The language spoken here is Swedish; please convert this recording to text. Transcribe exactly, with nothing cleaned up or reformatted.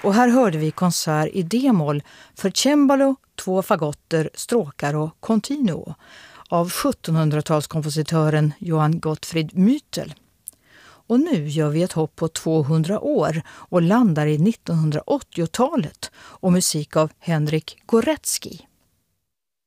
Och här hörde vi konsert i D-moll för cembalo, två fagotter, stråkar och continuo av sjuttonhundratalskompositören Johann Gottfried Mytel. Och nu gör vi ett hopp på tvåhundra år och landar i nittonhundraåttiotalet och musik av Henrik Goretzky.